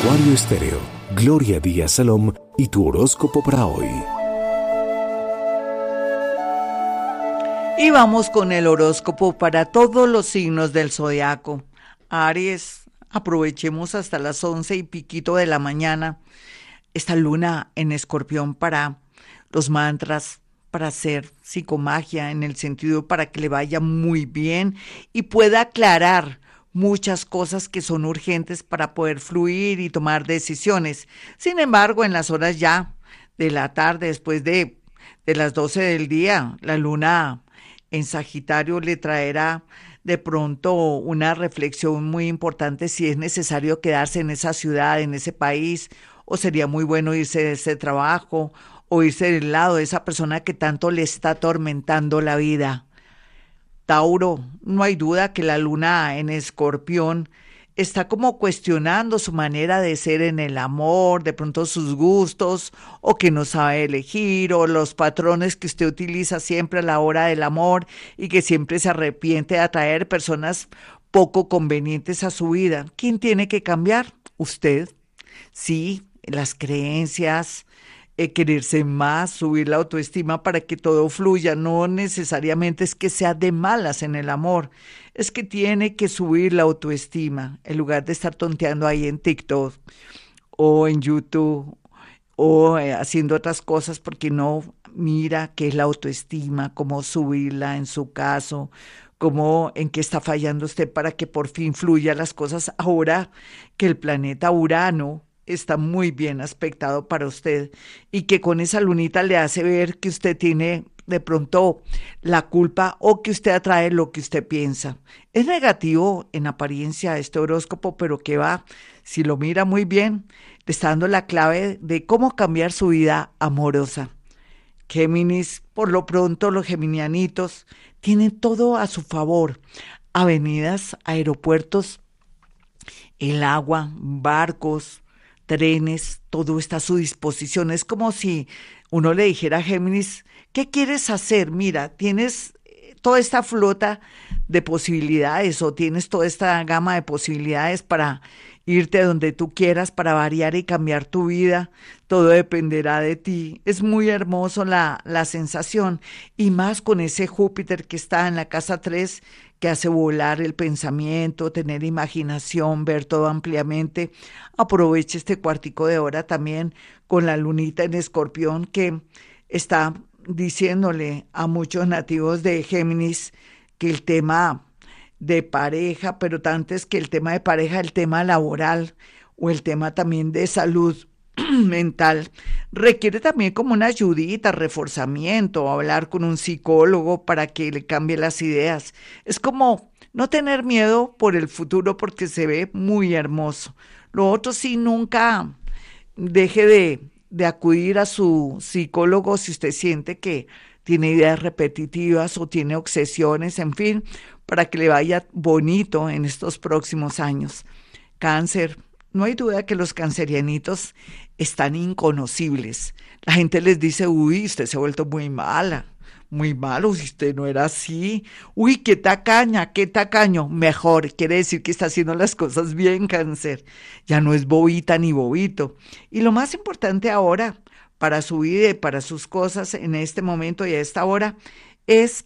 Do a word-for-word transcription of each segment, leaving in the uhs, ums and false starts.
Acuario Estéreo, Gloria Díaz Salom y tu horóscopo para hoy. Y vamos con el horóscopo para todos los signos del zodiaco. Aries, aprovechemos hasta las once y piquito de la mañana esta luna en Escorpión para los mantras, para hacer psicomagia en el sentido para que le vaya muy bien y pueda aclarar muchas cosas que son urgentes para poder fluir y tomar decisiones. Sin embargo, en las horas ya de la tarde, después de, de las doce del día, la luna en Sagitario le traerá de pronto una reflexión muy importante si es necesario quedarse en esa ciudad, en ese país, o sería muy bueno irse de ese trabajo, o irse del lado de esa persona que tanto le está atormentando la vida. Tauro, no hay duda que la luna en Escorpión está como cuestionando su manera de ser en el amor, de pronto sus gustos, o que no sabe elegir, o los patrones que usted utiliza siempre a la hora del amor y que siempre se arrepiente de atraer personas poco convenientes a su vida. ¿Quién tiene que cambiar? Usted. Sí, las creencias, eh, quererse más, subir la autoestima para que todo fluya. No necesariamente es que sea de malas en el amor, es que tiene que subir la autoestima en lugar de estar tonteando ahí en TikTok o en YouTube o eh, haciendo otras cosas porque no mira qué es la autoestima, cómo subirla en su caso, cómo, en qué está fallando usted para que por fin fluya las cosas ahora que el planeta Urano está muy bien aspectado para usted y que con esa lunita le hace ver que usted tiene de pronto la culpa o que usted atrae lo que usted piensa. Es negativo en apariencia este horóscopo, pero que va, si lo mira muy bien, le está dando la clave de cómo cambiar su vida amorosa. Géminis, por lo pronto los geminianitos tienen todo a su favor. Avenidas, aeropuertos, el agua, barcos, trenes, todo está a su disposición. Es como si uno le dijera a Géminis, ¿qué quieres hacer? Mira, tienes toda esta flota de posibilidades o tienes toda esta gama de posibilidades para irte donde tú quieras, para variar y cambiar tu vida. Todo dependerá de ti. Es muy hermoso la, la sensación y más con ese Júpiter que está en la casa tres, que hace volar el pensamiento, tener imaginación, ver todo ampliamente. Aproveche este cuartico de hora también con la lunita en Escorpión que está diciéndole a muchos nativos de Géminis que el tema de pareja, pero antes que el tema de pareja, el tema laboral o el tema también de salud mental, requiere también como una ayudita, reforzamiento, hablar con un psicólogo para que le cambie las ideas. Es como no tener miedo por el futuro porque se ve muy hermoso. Lo otro sí, nunca deje de, de acudir a su psicólogo si usted siente que tiene ideas repetitivas o tiene obsesiones, en fin, para que le vaya bonito en estos próximos años. Cáncer, no hay duda que los cancerianitos están inconocibles. La gente les dice, uy, usted se ha vuelto muy mala, muy malo, si usted no era así. Uy, qué tacaña, qué tacaño. Mejor, quiere decir que está haciendo las cosas bien, Cáncer. Ya no es bobita ni bobito. Y lo más importante ahora, para su vida y para sus cosas en este momento y a esta hora, es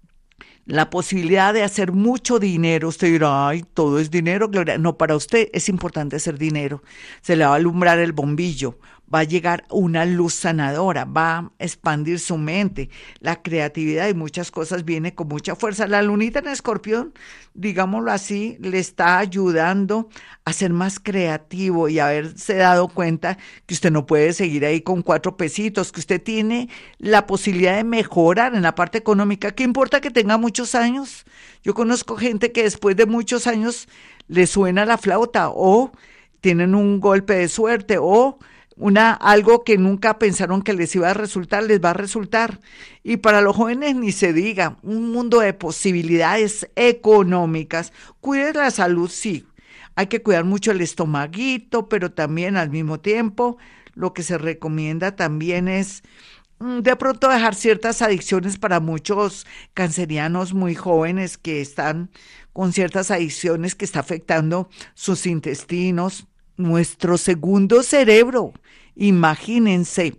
la posibilidad de hacer mucho dinero. Usted dirá, ay, todo es dinero, Gloria. No, para usted es importante hacer dinero. Se le va a alumbrar el bombillo, va a llegar una luz sanadora, va a expandir su mente, la creatividad y muchas cosas viene con mucha fuerza. La lunita en Escorpión, digámoslo así, le está ayudando a ser más creativo y haberse dado cuenta que usted no puede seguir ahí con cuatro pesitos, que usted tiene la posibilidad de mejorar en la parte económica. ¿Qué importa que tenga muchos años? Yo conozco gente que después de muchos años le suena la flauta o tienen un golpe de suerte o una algo que nunca pensaron que les iba a resultar, les va a resultar. Y para los jóvenes ni se diga, un mundo de posibilidades económicas. Cuide la salud, sí. Hay que cuidar mucho el estomaguito, pero también al mismo tiempo lo que se recomienda también es de pronto dejar ciertas adicciones para muchos cancerianos muy jóvenes que están con ciertas adicciones que está afectando sus intestinos, nuestro segundo cerebro. Imagínense.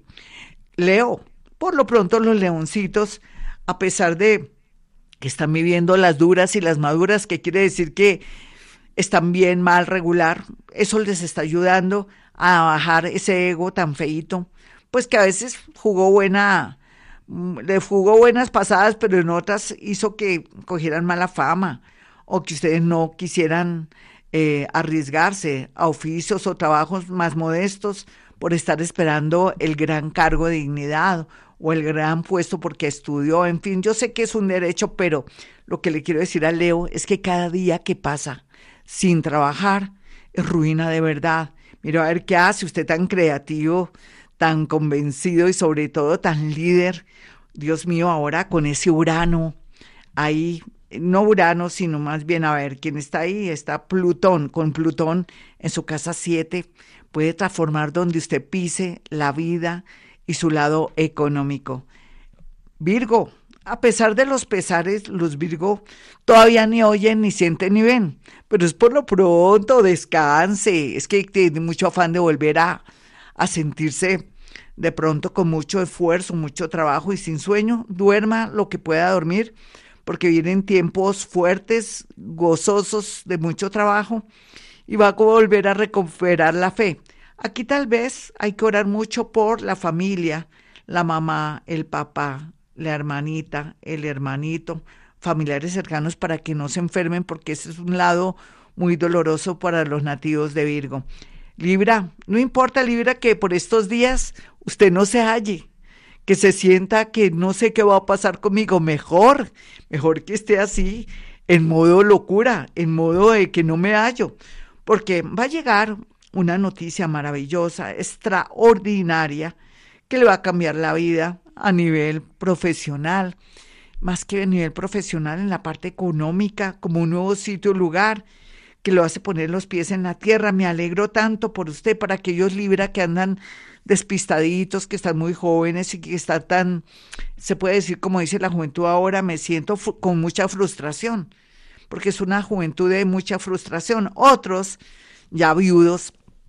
Leo, por lo pronto los leoncitos, a pesar de que están viviendo las duras y las maduras, que quiere decir que están bien, mal, regular, eso les está ayudando a bajar ese ego tan feíto, pues que a veces jugó buena, le jugó buenas pasadas, pero en otras hizo que cogieran mala fama, o que ustedes no quisieran eh, arriesgarse a oficios o trabajos más modestos por estar esperando el gran cargo de dignidad o el gran puesto porque estudió. En fin, yo sé que es un derecho, pero lo que le quiero decir a Leo es que cada día que pasa sin trabajar es ruina de verdad. Mira a ver qué hace usted, tan creativo, tan convencido y sobre todo tan líder. Dios mío, ahora con ese Urano ahí, no Urano, sino más bien, a ver, ¿quién está ahí? Está Plutón, con Plutón en su casa siete, puede transformar donde usted pise la vida y su lado económico. Virgo, a pesar de los pesares, los Virgo todavía ni oyen, ni sienten, ni ven, pero es por lo pronto, descanse, es que tiene mucho afán de volver a, a sentirse de pronto con mucho esfuerzo, mucho trabajo y sin sueño. Duerma lo que pueda dormir, porque vienen tiempos fuertes, gozosos, de mucho trabajo, y va a volver a recuperar la fe. Aquí tal vez hay que orar mucho por la familia, la mamá, el papá, la hermanita, el hermanito, familiares cercanos, para que no se enfermen, porque ese es un lado muy doloroso para los nativos de Virgo. Libra, no importa, Libra, que por estos días usted no se halle, que se sienta que no sé qué va a pasar conmigo, mejor, mejor que esté así, en modo locura, en modo de que no me hallo, porque va a llegar una noticia maravillosa, extraordinaria, que le va a cambiar la vida a nivel profesional, más que a nivel profesional, en la parte económica, como un nuevo sitio, lugar, que lo hace poner los pies en la tierra. Me alegro tanto por usted, para aquellos Libra que andan despistaditos, que están muy jóvenes y que están tan, se puede decir, como dice la juventud ahora, me siento con mucha frustración, porque es una juventud de mucha frustración. Otros, ya viudos,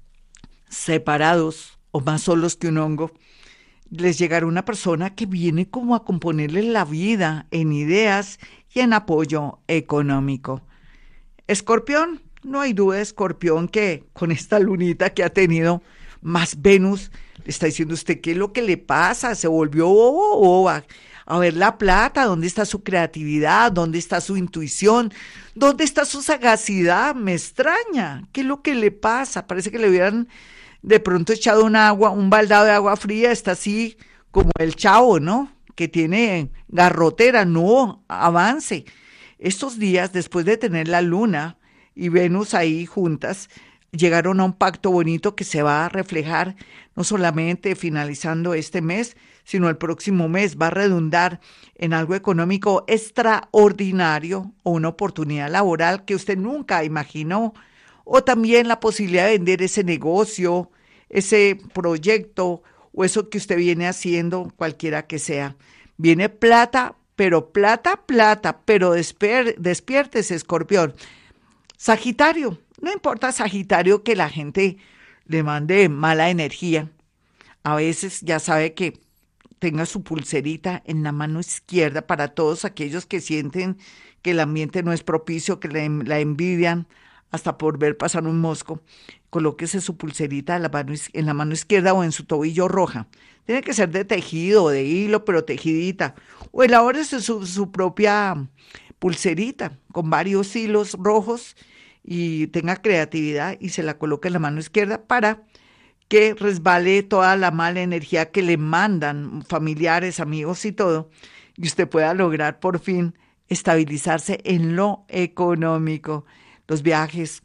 separados o más solos que un hongo, les llegará una persona que viene como a componerles la vida en ideas y en apoyo económico. Escorpión, no hay duda, Escorpión, que con esta lunita que ha tenido, más Venus, le está diciendo usted qué es lo que le pasa, se volvió bobo, boba. A ver la plata, ¿dónde está su creatividad? ¿Dónde está su intuición? ¿Dónde está su sagacidad? Me extraña, ¿qué es lo que le pasa? Parece que le hubieran de pronto echado un agua, un baldado de agua fría, está así como el Chavo, ¿no? Que tiene garrotera, no, avance. Estos días, después de tener la Luna y Venus ahí juntas, llegaron a un pacto bonito que se va a reflejar no solamente finalizando este mes, sino el próximo mes. Va a redundar en algo económico extraordinario o una oportunidad laboral que usted nunca imaginó, o también la posibilidad de vender ese negocio, ese proyecto o eso que usted viene haciendo, cualquiera que sea. Viene plata, pero plata, plata, pero despier- despiértese, Escorpión. Sagitario, no importa, Sagitario, que la gente le mande mala energía. A veces ya sabe que tenga su pulserita en la mano izquierda, para todos aquellos que sienten que el ambiente no es propicio, que le, la envidian hasta por ver pasar un mosco. Colóquese su pulserita en la, mano, en la mano izquierda o en su tobillo roja. Tiene que ser de tejido o de hilo, pero tejidita. O elabórese su, su propia pulserita con varios hilos rojos y tenga creatividad y se la coloca en la mano izquierda para que resbale toda la mala energía que le mandan familiares, amigos y todo, y usted pueda lograr por fin estabilizarse en lo económico. Los viajes,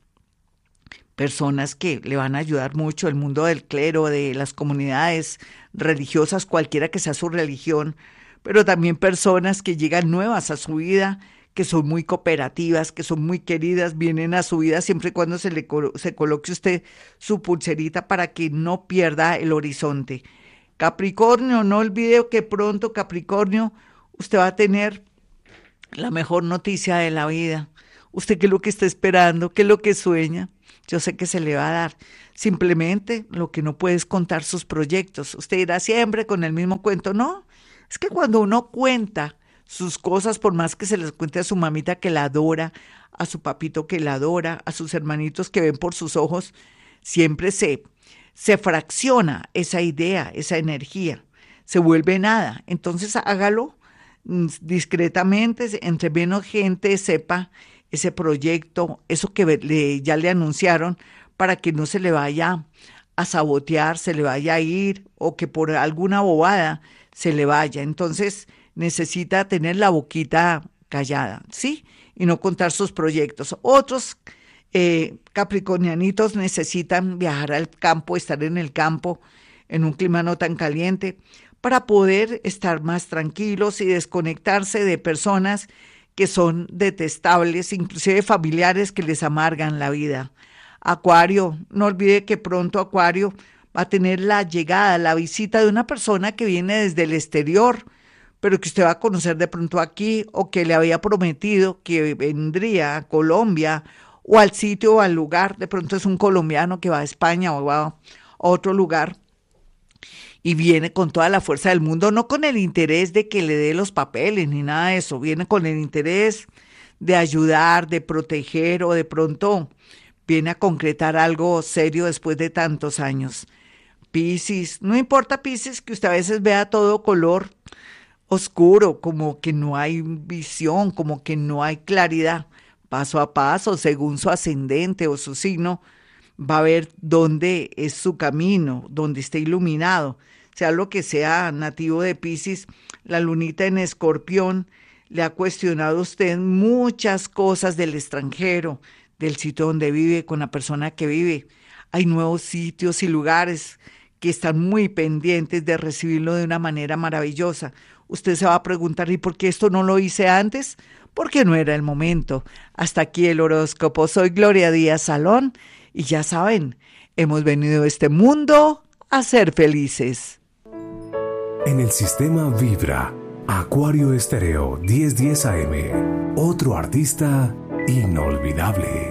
personas que le van a ayudar mucho, el mundo del clero, de las comunidades religiosas, cualquiera que sea su religión, pero también personas que llegan nuevas a su vida, que son muy cooperativas, que son muy queridas, vienen a su vida siempre y cuando se le se coloque usted su pulserita para que no pierda el horizonte. Capricornio, no olvide que pronto, Capricornio, usted va a tener la mejor noticia de la vida. ¿Usted qué es lo que está esperando? ¿Qué es lo que sueña? yo sé que se le va a dar. Simplemente lo que no puede es contar sus proyectos. Usted irá siempre con el mismo cuento. No, es que cuando uno cuenta sus cosas, por más que se les cuente a su mamita que la adora, a su papito que la adora, a sus hermanitos que ven por sus ojos, siempre se, se fracciona esa idea, esa energía, se vuelve nada. Entonces hágalo mm, discretamente, entre menos gente sepa ese proyecto, eso que le, ya le anunciaron, para que no se le vaya a sabotear, se le vaya a ir o que por alguna bobada se le vaya. Entonces necesita tener la boquita callada, ¿sí? Y no contar sus proyectos. Otros eh, capricornianitos necesitan viajar al campo, estar en el campo, en un clima no tan caliente, para poder estar más tranquilos y desconectarse de personas que son detestables, inclusive familiares que les amargan la vida. Acuario, no olvide que pronto Acuario va a tener la llegada, la visita de una persona que viene desde el exterior, pero que usted va a conocer de pronto aquí o que le había prometido que vendría a Colombia o al sitio o al lugar. De pronto es un colombiano que va a España o va a otro lugar y viene con toda la fuerza del mundo, no con el interés de que le dé los papeles ni nada de eso, viene con el interés de ayudar, de proteger o de pronto viene a concretar algo serio después de tantos años. Piscis, no importa Piscis que usted a veces vea todo color oscuro, como que no hay visión, como que no hay claridad. Paso a paso, según su ascendente o su signo, va a ver dónde es su camino, dónde esté iluminado. Sea lo que sea nativo de Piscis, la lunita en Escorpión le ha cuestionado a usted muchas cosas del extranjero, del sitio donde vive, con la persona que vive. Hay nuevos sitios y lugares que están muy pendientes de recibirlo de una manera maravillosa. Usted se va a preguntar, ¿y por qué esto no lo hice antes? Porque no era el momento. Hasta aquí el horóscopo. Soy Gloria Díaz Salón y ya saben, hemos venido a este mundo a ser felices. En el sistema Vibra, Acuario Estéreo diez diez A M, otro artista inolvidable.